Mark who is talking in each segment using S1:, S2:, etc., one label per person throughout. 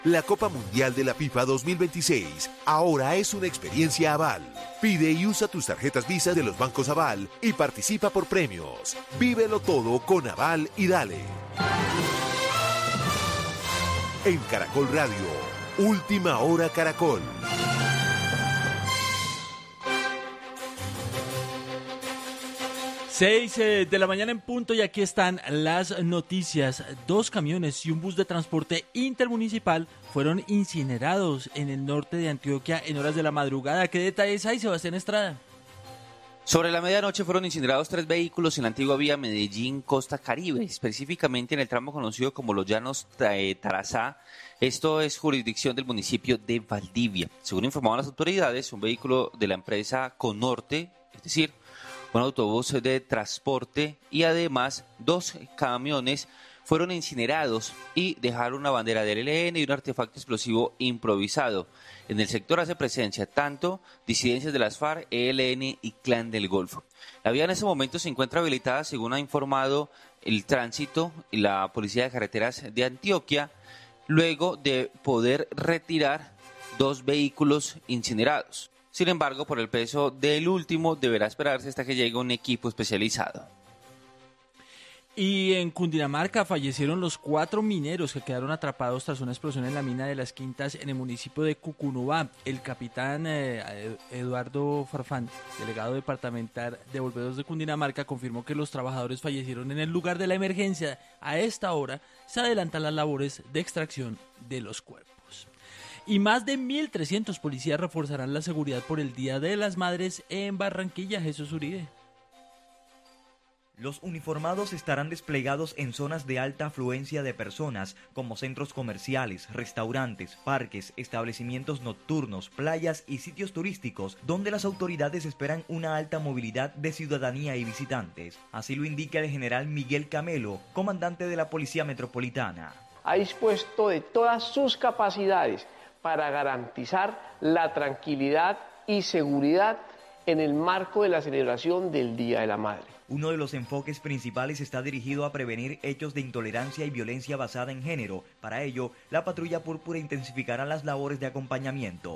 S1: La Copa Mundial de la FIFA 2026 ahora es una experiencia Aval. Pide y usa tus tarjetas Visa de los bancos Aval y participa por premios. Vívelo todo con Aval y dale. En Caracol Radio, Última Hora Caracol.
S2: 6 de la mañana en punto y aquí están las noticias. 2 camiones y un bus de transporte intermunicipal fueron incinerados en el norte de Antioquia en horas de la madrugada. ¿Qué detalles hay, Sebastián Estrada?
S3: Sobre la medianoche fueron incinerados 3 vehículos en la antigua vía Medellín-Costa Caribe, específicamente en el tramo conocido como Los Llanos Tarazá. Esto es jurisdicción del municipio de Valdivia. Según informaban las autoridades, un vehículo de la empresa Conorte, es decir, un autobús de transporte y además 2 camiones fueron incinerados y dejaron una bandera del ELN y un artefacto explosivo improvisado. En el sector hace presencia tanto disidencias de las FARC, ELN y Clan del Golfo. La vía en ese momento se encuentra habilitada según ha informado el tránsito y la Policía de Carreteras de Antioquia, luego de poder retirar 2 vehículos incinerados. Sin embargo, por el peso del último, deberá esperarse hasta que llegue un equipo especializado.
S2: Y en Cundinamarca fallecieron los 4 mineros que quedaron atrapados tras una explosión en la mina de Las Quintas en el municipio de Cucunubá. El capitán Eduardo Farfán, delegado departamental de Bomberos de Cundinamarca, confirmó que los trabajadores fallecieron en el lugar de la emergencia. A esta hora se adelantan las labores de extracción de los cuerpos. Y más de 1.300 policías reforzarán la seguridad por el Día de las Madres en Barranquilla. Jesús Uribe.
S4: Los uniformados estarán desplegados en zonas de alta afluencia de personas, como centros comerciales, restaurantes, parques, establecimientos nocturnos, playas y sitios turísticos, donde las autoridades esperan una alta movilidad de ciudadanía y visitantes. Así lo indica el general Miguel Camelo, comandante de la Policía Metropolitana.
S5: Ha dispuesto de todas sus capacidades para garantizar la tranquilidad y seguridad en el marco de la celebración del Día de la Madre.
S4: Uno de los enfoques principales está dirigido a prevenir hechos de intolerancia y violencia basada en género. Para ello, la Patrulla Púrpura intensificará las labores de acompañamiento.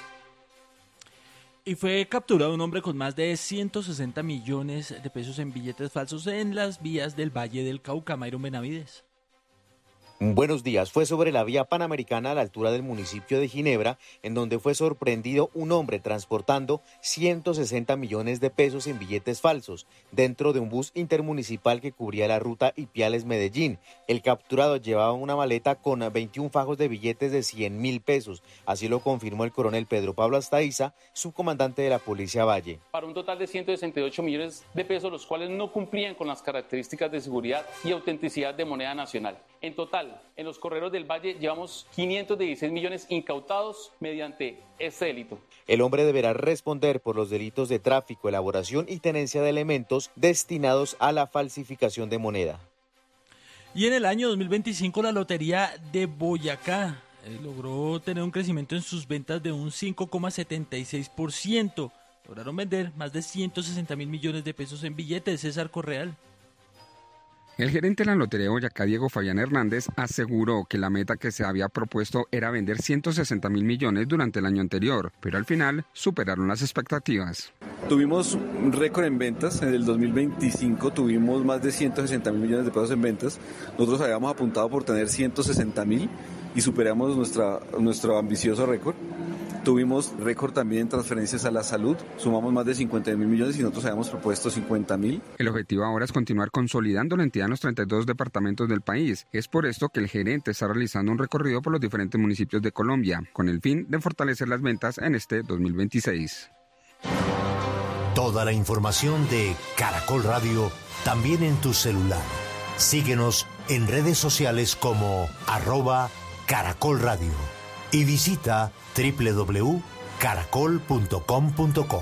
S2: Y fue capturado un hombre con más de 160 millones de pesos en billetes falsos en las vías del Valle del Cauca. Mayron Benavides.
S6: Buenos días. Fue sobre la vía panamericana a la altura del municipio de Ginebra, en donde fue sorprendido un hombre transportando 160 millones de pesos en billetes falsos dentro de un bus intermunicipal que cubría la ruta Ipiales-Medellín. El capturado llevaba una maleta con 21 fajos de billetes de 100.000 pesos. Así lo confirmó el coronel Pedro Pablo Astaiza, subcomandante de la Policía Valle.
S7: Para un total de 168 millones de pesos, los cuales no cumplían con las características de seguridad y autenticidad de moneda nacional. En total, en los correos del Valle llevamos 516 millones incautados mediante este delito.
S6: El hombre deberá responder por los delitos de tráfico, elaboración y tenencia de elementos destinados a la falsificación de moneda.
S2: Y en el año 2025 la Lotería de Boyacá logró tener un crecimiento en sus ventas de un 5,76%. Lograron vender más de 160.000 millones de pesos en billetes. César Correal.
S8: El gerente de la Lotería de Boyacá, Diego Fabián Hernández, aseguró que la meta que se había propuesto era vender 160.000 millones durante el año anterior, pero al final superaron las expectativas.
S9: Tuvimos un récord en ventas, en el 2025 tuvimos más de 160.000 millones de pesos en ventas. Nosotros habíamos apuntado por tener 160.000 y superamos nuestro ambicioso récord. Tuvimos récord también en transferencias a la salud, sumamos más de 50.000 millones y nosotros habíamos propuesto 50.000.
S8: El objetivo ahora es continuar consolidando la entidad en los 32 departamentos del país. Es por esto que el gerente está realizando un recorrido por los diferentes municipios de Colombia, con el fin de fortalecer las ventas en este 2026.
S10: Toda la información de Caracol Radio también en tu celular. Síguenos en redes sociales como @Caracol Radio y visita www.caracol.com.co.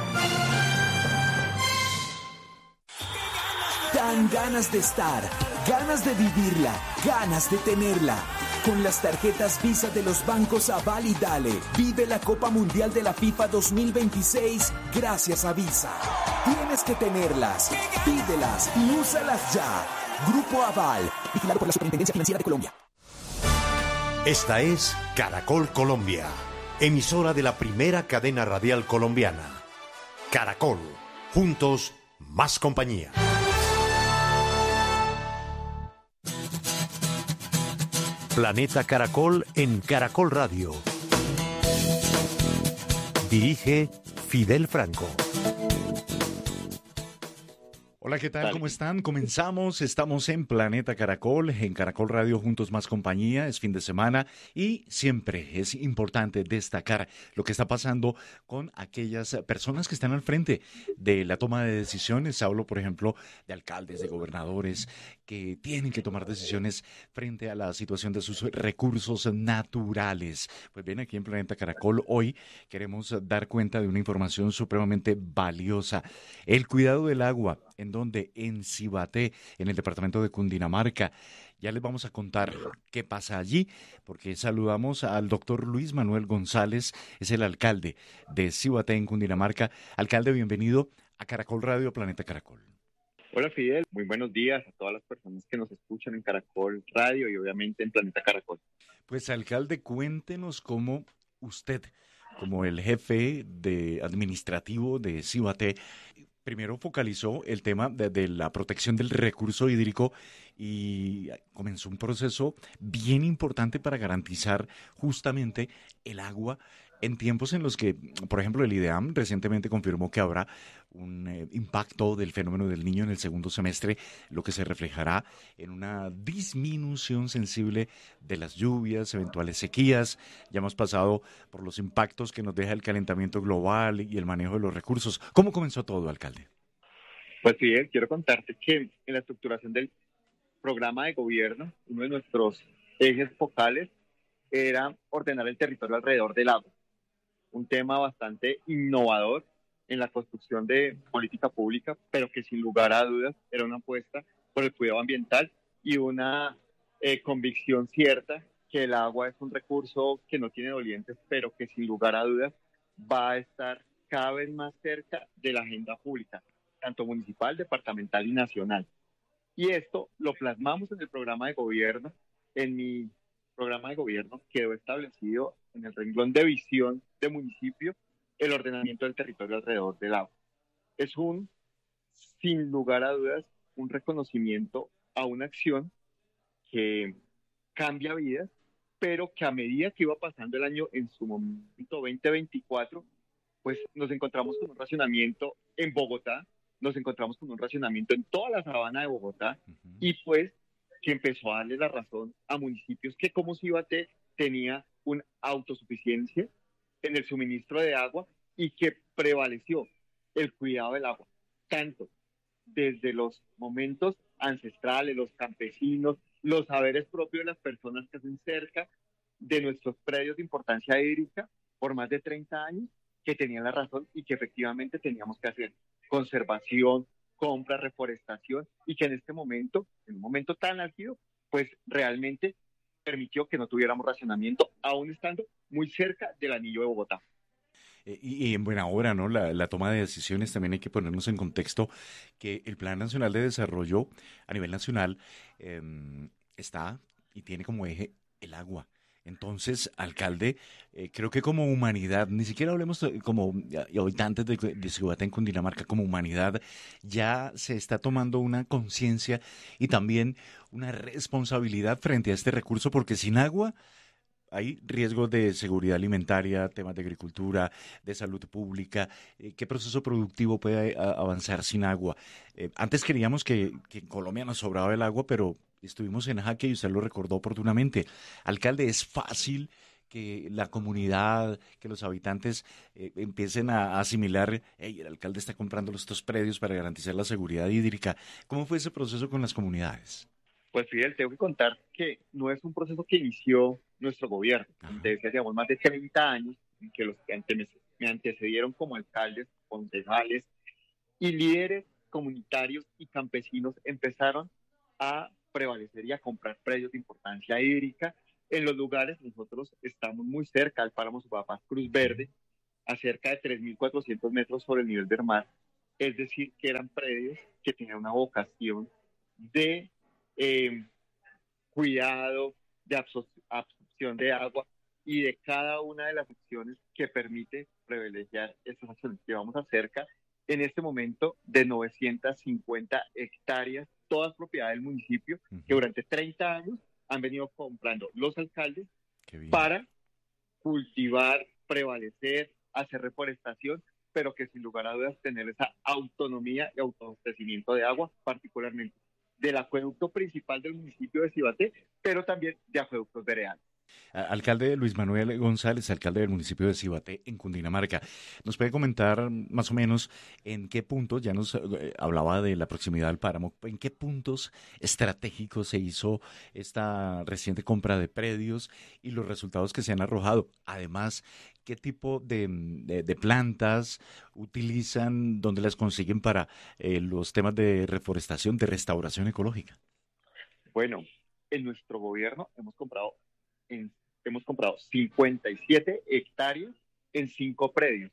S11: Dan ganas de estar, ganas de vivirla, ganas de tenerla. Con las tarjetas Visa de los bancos Aval y Dale, vive la Copa Mundial de la FIFA 2026 gracias a Visa. Tienes que tenerlas, pídelas y úsalas ya. Grupo Aval, vigilado por la Superintendencia Financiera de Colombia.
S10: Esta es Caracol Colombia, emisora de la primera cadena radial colombiana. Caracol, juntos, más compañía. Planeta Caracol en Caracol Radio. Dirige Fidel Franco.
S12: Hola, ¿qué tal? ¿Cómo están? Comenzamos, estamos en Planeta Caracol, en Caracol Radio Juntos Más Compañía, es fin de semana y siempre es importante destacar lo que está pasando con aquellas personas que están al frente de la toma de decisiones. Hablo, por ejemplo, de alcaldes, de gobernadores que tienen que tomar decisiones frente a la situación de sus recursos naturales. Pues bien, aquí en Planeta Caracol hoy queremos dar cuenta de una información supremamente valiosa, el cuidado del agua. En donde en Cibaté, en el departamento de Cundinamarca. Ya les vamos a contar qué pasa allí, porque saludamos al doctor Luis Manuel González, es el alcalde de Cibaté en Cundinamarca. Alcalde, bienvenido a Caracol Radio, Planeta Caracol.
S13: Hola Fidel, muy buenos días a todas las personas que nos escuchan en Caracol Radio y obviamente en Planeta Caracol.
S12: Pues alcalde, cuéntenos cómo usted, como el jefe administrativo de Cibaté, primero focalizó el tema de la protección del recurso hídrico y comenzó un proceso bien importante para garantizar justamente el agua en tiempos en los que, por ejemplo, el IDEAM recientemente confirmó que habrá un impacto del fenómeno del Niño en el segundo semestre, lo que se reflejará en una disminución sensible de las lluvias, eventuales sequías. Ya hemos pasado por los impactos que nos deja el calentamiento global y el manejo de los recursos. ¿Cómo comenzó todo, alcalde?
S13: Pues Fidel, quiero contarte que en la estructuración del programa de gobierno, uno de nuestros ejes focales era ordenar el territorio alrededor del agua. Un tema bastante innovador en la construcción de política pública, pero que sin lugar a dudas era una apuesta por el cuidado ambiental y una convicción cierta que el agua es un recurso que no tiene dolientes, pero que sin lugar a dudas va a estar cada vez más cerca de la agenda pública, tanto municipal, departamental y nacional. Y esto lo plasmamos en el programa de gobierno. En mi programa de gobierno quedó establecido en el renglón de visión de municipio el ordenamiento del territorio alrededor del agua. Es sin lugar a dudas, un reconocimiento a una acción que cambia vidas, pero que a medida que iba pasando el año en su momento 2024, pues nos encontramos con un racionamiento en Bogotá, nos encontramos con un racionamiento en toda la sabana de Bogotá, y pues que empezó a darle la razón a municipios que como Cibaté tenía una autosuficiencia en el suministro de agua y que prevaleció el cuidado del agua, tanto desde los momentos ancestrales, los campesinos, los saberes propios de las personas que hacen cerca de nuestros predios de importancia hídrica por más de 30 años, que tenían la razón y que efectivamente teníamos que hacer conservación, compra, reforestación, y que en este momento, en un momento tan álgido, pues realmente permitió que no tuviéramos racionamiento, aún estando muy cerca del anillo de Bogotá.
S12: Y en buena hora, ¿no? La toma de decisiones, también hay que ponernos en contexto que el Plan Nacional de Desarrollo a nivel nacional está y tiene como eje el agua. Entonces, alcalde, creo que como humanidad, ni siquiera hablemos como habitantes de Cibaté en Cundinamarca, como humanidad, ya se está tomando una conciencia y también una responsabilidad frente a este recurso, porque sin agua hay riesgos de seguridad alimentaria, temas de agricultura, de salud pública. ¿Qué proceso productivo puede avanzar sin agua? Antes creíamos que en Colombia nos sobraba el agua, pero estuvimos en jaque y usted lo recordó oportunamente. Alcalde, es fácil que la comunidad, que los habitantes empiecen a asimilar, hey, el alcalde está comprando estos predios para garantizar la seguridad hídrica. ¿Cómo fue ese proceso con las comunidades?
S13: Pues Fidel, tengo que contar que no es un proceso que inició nuestro gobierno. Desde hace más de 30 años, en que los que me antecedieron como alcaldes, concejales y líderes comunitarios y campesinos empezaron a prevalecer y a comprar predios de importancia hídrica en los lugares. Nosotros estamos muy cerca al páramo Sopapaz Cruz Verde, a cerca de 3.400 metros sobre el nivel del mar. Es decir, que eran predios que tenían una vocación de cuidado, de acción de agua y de cada una de las acciones que permite privilegiar estas acciones. Llevamos a cerca, en este momento, de 950 hectáreas, todas propiedad del municipio, que durante 30 años han venido comprando los alcaldes para cultivar, prevalecer, hacer reforestación, pero que sin lugar a dudas tener esa autonomía y autoabastecimiento de agua, particularmente del acueducto principal del municipio de Cibaté, pero también de acueductos veredales.
S12: Alcalde Luis Manuel González, alcalde del municipio de Cibaté, en Cundinamarca. ¿Nos puede comentar más o menos en qué puntos, ya nos hablaba de la proximidad al páramo, en qué puntos estratégicos se hizo esta reciente compra de predios y los resultados que se han arrojado? Además, ¿qué tipo de plantas utilizan, dónde las consiguen para los temas de reforestación, de restauración ecológica?
S13: Bueno, en nuestro gobierno hemos comprado 57 hectáreas en 5 predios.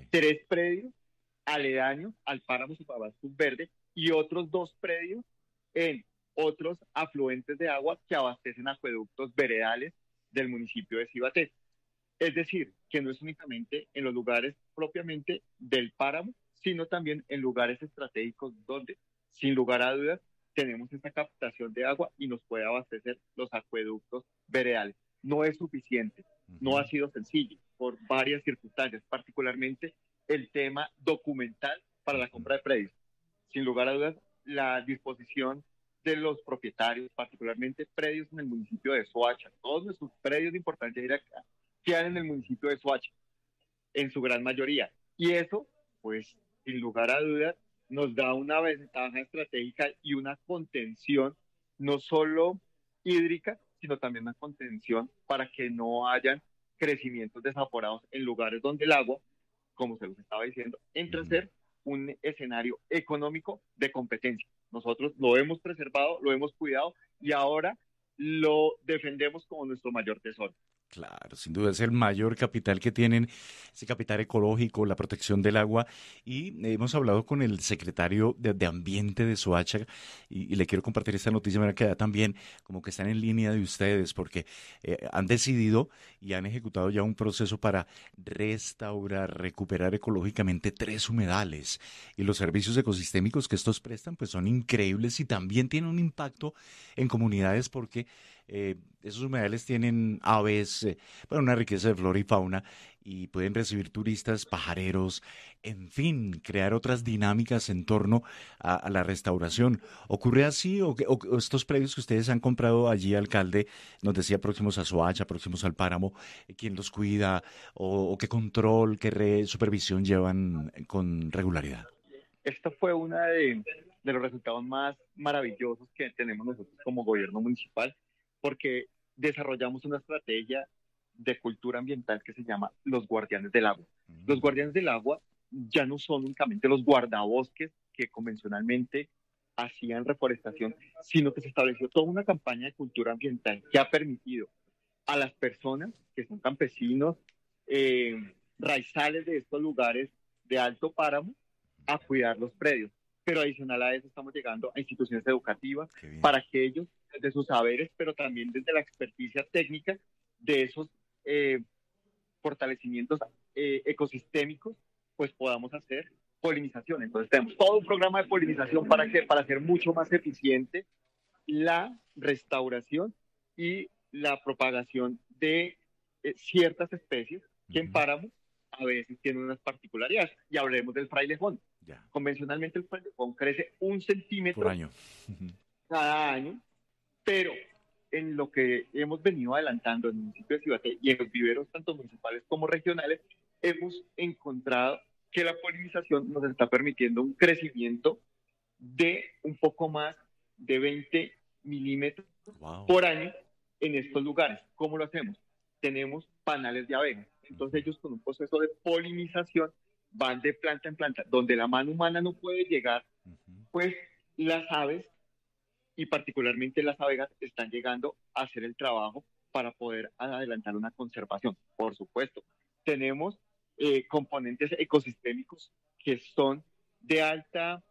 S13: 3 predios aledaños al páramo Supabastos Verde y otros 2 predios en otros afluentes de agua que abastecen acueductos veredales del municipio de Cibaté. Es decir, que no es únicamente en los lugares propiamente del páramo, sino también en lugares estratégicos donde, sin lugar a dudas, tenemos esta captación de agua y nos puede abastecer los acueductos veredales. No es suficiente, no ha sido sencillo por varias circunstancias, particularmente el tema documental para la compra de predios. Sin lugar a dudas, la disposición de los propietarios, particularmente predios en el municipio de Soacha, todos nuestros predios de importancia acá quedan en el municipio de Soacha, en su gran mayoría. Y eso, pues, sin lugar a dudas, nos da una ventaja estratégica y una contención, no solo hídrica, sino también una contención para que no hayan crecimientos desaforados en lugares donde el agua, como se los estaba diciendo, entra a ser un escenario económico de competencia. Nosotros lo hemos preservado, lo hemos cuidado y ahora lo defendemos como nuestro mayor tesoro.
S12: Claro, sin duda es el mayor capital que tienen, ese capital ecológico, la protección del agua. Y hemos hablado con el secretario de Ambiente de Soacha y le quiero compartir esta noticia para que da también como que están en línea de ustedes porque han decidido y han ejecutado ya un proceso para restaurar, recuperar ecológicamente 3 humedales. Y los servicios ecosistémicos que estos prestan pues son increíbles y también tienen un impacto en comunidades porque esos humedales tienen aves, una riqueza de flora y fauna y pueden recibir turistas, pajareros, en fin, crear otras dinámicas en torno a la restauración. ¿Ocurre así o estos predios que ustedes han comprado allí, alcalde, nos decía próximos a Soacha, próximos al páramo, quién los cuida o qué control, qué supervisión llevan con regularidad?
S13: Esto fue uno de los resultados más maravillosos que tenemos nosotros como gobierno municipal, porque desarrollamos una estrategia de cultura ambiental que se llama los guardianes del agua. Los guardianes del agua ya no son únicamente los guardabosques que convencionalmente hacían reforestación, sino que se estableció toda una campaña de cultura ambiental que ha permitido a las personas que son campesinos, raizales de estos lugares de alto páramo, a cuidar los predios. Pero adicional a eso estamos llegando a instituciones educativas para que ellos, desde sus saberes, pero también desde la experticia técnica de esos fortalecimientos ecosistémicos, pues podamos hacer polinización. Entonces tenemos todo un programa de polinización para hacer mucho más eficiente la restauración y la propagación de ciertas especies que en páramo a veces tienen unas particularidades. Y hablemos del frailejón. Convencionalmente el frailejón crece 1 centímetro
S12: por año.
S13: Cada año, pero en lo que hemos venido adelantando en el municipio de Cibaté y en los viveros tanto municipales como regionales, hemos encontrado que la polinización nos está permitiendo un crecimiento de un poco más de 20 milímetros por año en estos lugares. ¿Cómo lo hacemos? Tenemos panales de abejas. Entonces ellos con un proceso de polinización van de planta en planta. Donde la mano humana no puede llegar, pues las aves y particularmente las abejas están llegando a hacer el trabajo para poder adelantar una conservación. Por supuesto, tenemos componentes ecosistémicos que son de alta